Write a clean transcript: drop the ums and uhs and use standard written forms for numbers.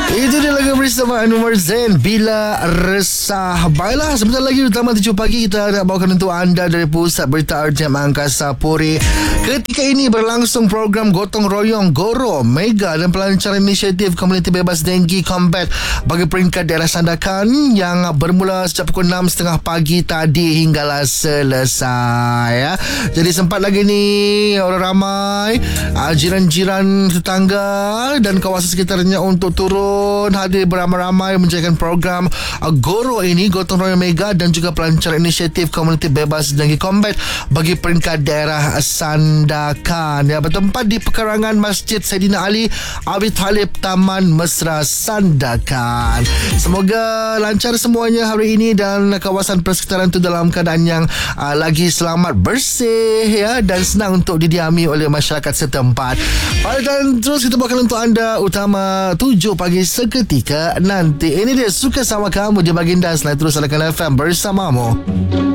Itu dia lagu bersama Anwar Zain, Bila Resah. Baiklah, sebentar lagi utama 7 pagi kita nak bawakan untuk anda dari Pusat Berita RTM Angkasa Puri. Ketika ini berlangsung program gotong royong Goro Mega dan pelancaran inisiatif Komuniti Bebas Denggi Combat bagi peringkat daerah Sandakan yang bermula sejak pukul 6.30 pagi tadi hinggalah selesai ya. Jadi sempat lagi ni orang ramai, jiran-jiran tetangga dan kawasan sekitarnya untuk turun hadir beramai-ramai menjalankan program Goro ini, gotong royong Mega dan juga pelancaran inisiatif Komuniti Bebas Denggi Combat bagi peringkat daerah Sandakan ya, bertempat di pekarangan Masjid Saidina Ali Abi Talib, Taman Mesra Sandakan. Semoga lancar semuanya hari ini dan kawasan persekitaran itu dalam keadaan yang lagi selamat, bersih ya, dan senang untuk didiami oleh masyarakat setempat. Dan terus kita bawakan untuk anda utama 7 pagi seketika nanti. Ini dia Suka Sama Kamu di Baginda. Selain terus adakan FM bersamamu.